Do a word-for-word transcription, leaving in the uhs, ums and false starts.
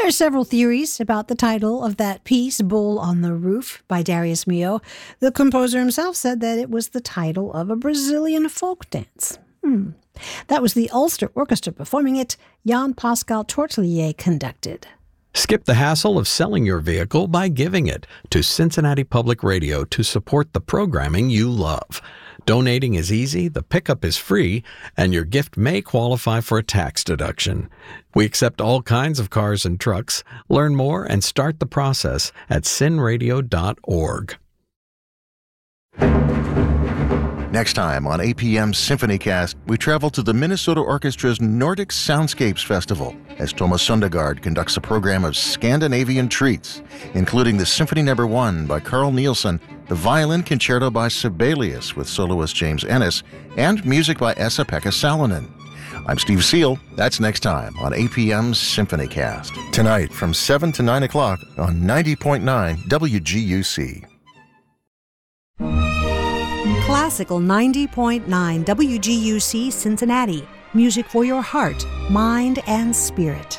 There are several theories about the title of that piece, Bull on the Roof, by Darius Milhaud. The composer himself said that it was the title of a Brazilian folk dance. Hmm. That was the Ulster Orchestra performing it. Jan Pascal Tortelier conducted. Skip the hassle of selling your vehicle by giving it to Cincinnati Public Radio to support the programming you love. Donating is easy, the pickup is free, and your gift may qualify for a tax deduction. We accept all kinds of cars and trucks. Learn more and start the process at cin radio dot org. Next time on A P M's SymphonyCast, we travel to the Minnesota Orchestra's Nordic Soundscapes Festival as Thomas Sundegard conducts a program of Scandinavian treats, including the Symphony Number One by Carl Nielsen, the Violin Concerto by Sibelius with soloist James Ennis, and music by Esa-Pekka Salonen. I'm Steve Seal. That's next time on A P M's SymphonyCast. Tonight from seven to nine o'clock on ninety point nine W G U C. Classical ninety point nine W G U C Cincinnati. Music for your heart, mind, and spirit.